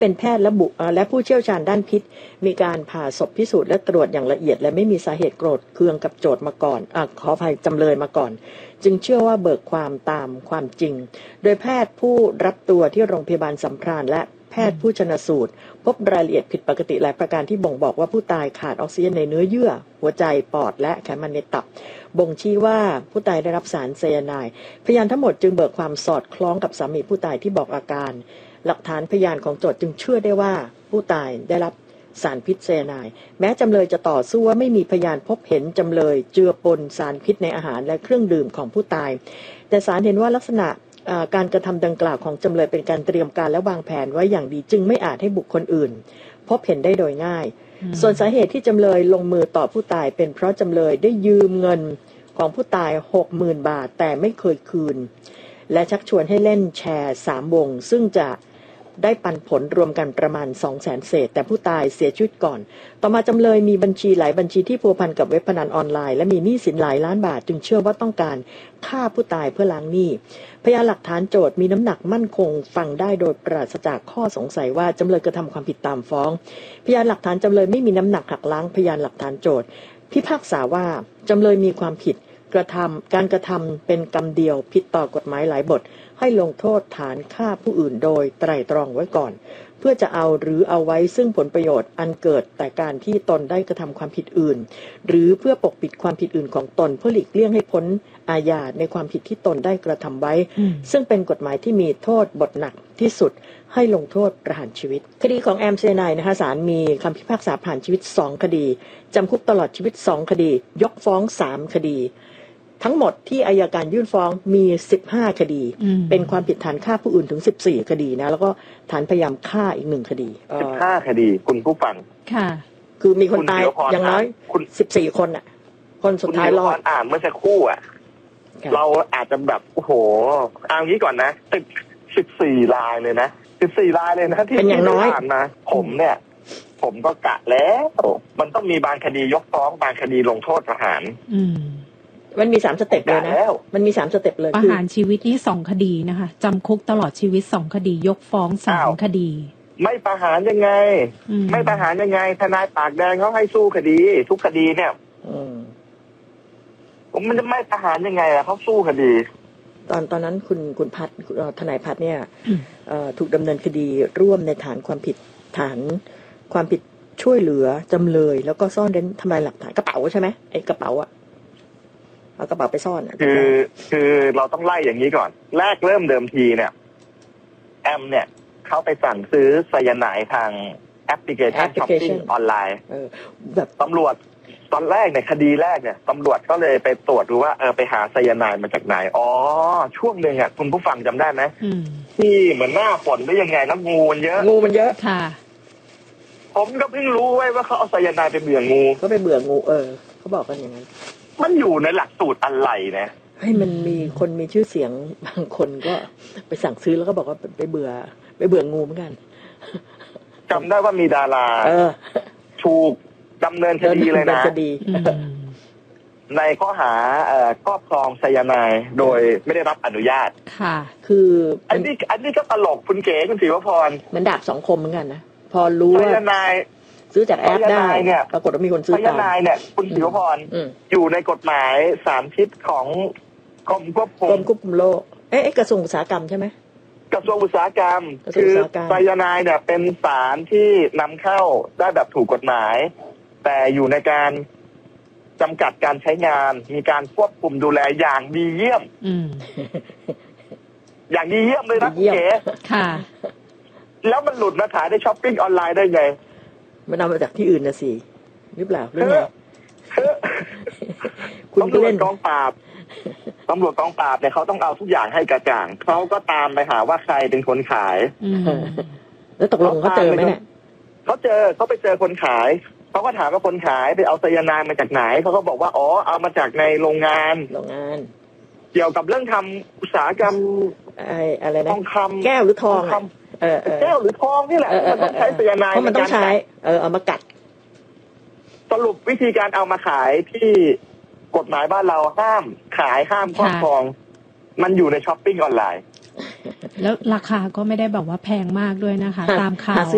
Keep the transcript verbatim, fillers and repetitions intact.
เป็นแพทย์และบุและผู้เชี่ยวชาญด้านพิษมีการผ่าศพพิสูจน์และตรวจอย่างละเอียดและไม่มีสาเหตุโกรธเคืองกับโจทก์มาก่อนอ่ะขออภัยจำเลยมาก่อนจึงเชื่อว่าเบิกความตามความจริงโดยแพทย์ผู้รับตัวที่โรงพยาบาลสัมพรานและแพทย์ผู้ชนสูตรพบรายละเอียดผิดปกติหลายประการที่บ่งบอกว่าผู้ตายขาดออกซิเจนในเนื้อเยื่อหัวใจปอดและไขมันในตับบ่งชี้ว่าผู้ตายได้รับสารไซยาไนด์พยานทั้งหมดจึงเบิกความสอดคล้องกับสามีผู้ตายที่บอกอาการหลักฐานพยานของโจทก์จึงเชื่อได้ว่าผู้ตายได้รับสารพิษไซยาไนด์แม้จำเลยจะต่อสู้ว่าไม่มีพยานพบเห็นจำเลยเจือปนสารพิษในอาหารและเครื่องดื่มของผู้ตายแต่ศาลเห็นว่าลักษณะการกระทำดังกล่าวของจำเลยเป็นการเตรียมการและวางแผนไว้อย่างดีจึงไม่อาจให้บุคคลอื่นพบเห็นได้โดยง่ายส่วนสาเหตุที่จำเลยลงมือต่อผู้ตายเป็นเพราะจำเลยได้ยืมเงินของผู้ตาย หกหมื่น บาทแต่ไม่เคยคืนและชักชวนให้เล่นแชร์สามวงซึ่งจะได้ปันผลรวมกันประมาณ สองแสน เศษแต่ผู้ตายเสียชีวิตก่อนต่อมาจำเลยมีบัญชีหลายบัญชีที่พัวพันกับเว็บพนันออนไลน์และมีหนี้สินหลายล้านบาทจึงเชื่อว่าต้องการฆ่าผู้ตายเพื่อล้างหนี้พยานหลักฐานโจทก์มีน้ำหนักมั่นคงฟังได้โดยปราศจากข้อสงสัยว่าจำเลยกระทำความผิดตามฟ้องพยานหลักฐานจำเลยไม่มีน้ำหนักหักล้างพยานหลักฐานโจทก์พิพากษาว่าจำเลยมีความผิดกระทำการกระทำเป็นกรรมเดียวผิดต่อกฎหมายหลายบทให้ลงโทษฐานฆ่าผู้อื่นโดยไตร่ตรองไว้ก่อนเพื่อจะเอาหรือเอาไว้ซึ่งผลประโยชน์อันเกิดแต่การที่ตนได้กระทำความผิดอื่นหรือเพื่อปกปิดความผิดอื่นของตนเพื่อหลีกเลี่ยงให้พ้นอาญาในความผิดที่ตนได้กระทำไว้ซึ่งเป็นกฎหมายที่มีโทษบทหนักที่สุดให้ลงโทษประหารชีวิตคดีของแอมไซยาไนด์นะคะศาลมีคำพิพากษาผ่านชีวิตสองคดีจำคุกตลอดชีวิตสองคดียกฟ้องสามคดีทั้งหมดที่อัยการยื่นฟ้องมีสิบห้าคดีเป็นความผิดฐานฆ่าผู้อื่นถึงสิบสี่คดีนะแล้วก็ฐานพยายามฆ่าอีกหนึ่งคดีสิบห้าคดีคุณผู้ฟังค่ะคือมีคนตายอย่างน้อยสิบสี่คนอ่ะคนสุดท้ายรอดอ่านเมื่อสักครู่อ่ะเราอาจจะแบบโอ้โหเอางี้ก่อนนะสิบสิบสี่รายเลยนะสิบสี่รายเลยนะที่เป็นอย่างน้อยนะผมเนี่ยผมก็กะแล้วมันต้องมีบางคดียกฟ้องบางคดีลงโทษประหารอืมมันมีสามสเต็ปเลยนะมันมีสามสเต็ปเลยประหารชีวิตนี่สองคดีนะคะจำคุกตลอดชีวิตสองคดียกฟ้องสามคดีไม่ประหารยังไงไม่ประหารยังไงทนายปากแดงเขาให้สู้คดีทุกคดีเนี่ยผมมันจะไม่ประหารยังไงล่ะเขาสู้คดีตอนตอนนั้นคุณคุณพัฒน์ทนายพัฒน์เนี่ยถูกดำเนินคดีร่วมในฐานความผิดฐานความผิดช่วยเหลือจำเลยแล้วก็ซ่อนเร้นทำลายหลักฐานกระเป๋าใช่ไหมไอ้กระเป๋าอะเอากระเป๋าไปซ่อนคือคือเราต้องไล่อย่างนี้ก่อนแรกเริ่มเดิมทีเนี่ยแอมเนี่ยเขาไปสั่งซื้อไซยาไนด์ทางแอปพลิเคชันช้อปปิ้งออนไลน์แบบตำรวจตอนแรกในคดีแรกเนี่ยตำรวจก็เลยไปตรวจดูว่าเออไปหาไซยาไนด์มาจากไหนอ๋อช่วงหนึ่งอ่ะคุณผู้ฟังจำได้ไหมที่เหมือนหน้าฝนได้ยังไงน้ำงูมันเยอะงูมันเยอะค่ะผมก็เพิ่งรู้ไว้ว่าเขาเอาไซยาไนด์ไปเบื่องูก็ไปเบื่องูเออเขาบอกกันอย่างนั้นมันอยู่ในหลักสูตรอะไรนะให้มันมีคนมีชื่อเสียงบางคนก็ไปสั่งซื้อแล้วก็บอกว่าไปเบื่อไปเบื่องูเหมือนกันจำได้ว่ามีดาราถูกดำเนินคดีเลยนะในข้อหาครอบครองไซยาไนด์โดยไม่ได้รับอนุญาตค่ะคืออันนี้อันนี้ก็ตลกคุณเก๋คุณศิวพรมันดาบสองคมเหมือนกันนะพอรู้ว่าไซยาไนด์ซื้อจากแอปได้เนี่ยปรากฏว่ามีคนซื้อตามไซยาไนด์เนี่ยคุณศิวพรอยู่ในกฎหมายสารพิษของกรมควบคุมกรมควบคุมโรคเอ๊ะกระทรวงอุตสาหกรรมใช่ไหมกระทรวงอุตสาหกรรมคือไซยาไนด์เนี่ยเป็นสารที่นำเข้าได้แบบถูกกฎหมายแต่อยู่ในการจำกัดการใช้งานมีการควบคุมดูแลอย่างดีเยี่ยมอย่างดีเยี่ยมเลยนะเก๋ค่ะแล้วมันหลุดมาขายในช้อปปิ้งออนไลน์ได้ไงมันเอามาจากที่อื่นนะสิหรือเปล่าหรือไงคุณตำรวจกองปราบตำรวจกองปราบเนี่ยเขาต้องเอาทุกอย่างให้กระจ่างเขาก็ตามไปหาว่าใครเป็นคนขายแล้วตกลงเขาเจอไหมเนี่ยเขาเจอเขาไปเจอคนขายเขาก็ถามว่าคนขายไปเอาไซยาไนด์มาจากไหนเขาก็บอกว่าอ๋อเอามาจากในโรงงานโรงงานเกี่ยวกับเรื่องทำอุตสาหกรรมไอ้อะไรนะทองคำแก้วหรือทองเออแก้วหรือทองนี่แหละมันต้องใช้ไซยาไนด์เพราะมันต้องใช้เออเอามากัดสรุปวิธีการเอามาขายที่กฎหมายบ้านเราห้ามขายห้ามครอบครองมันอยู่ในช้อปปิ้งออนไลน์แล้วราคาก็ไม่ได้แบบว่าแพงมากด้วยนะคะตามข่าว